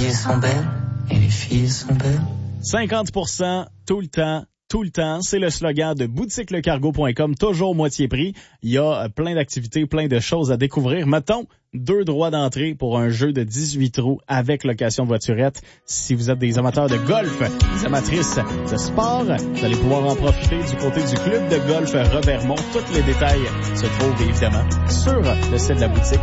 filles sont belles et les filles sont belles. 50% tout le temps. Tout le temps, c'est le slogan de boutiquelecargo.com, toujours moitié prix. Il y a plein d'activités, plein de choses à découvrir. Mettons, 2 droits d'entrée pour un jeu de 18 trous avec location de voiturette. Si vous êtes des amateurs de golf, des amatrices de sport, vous allez pouvoir en profiter du côté du club de golf Revermont. Tous les détails se trouvent évidemment sur le site de la boutique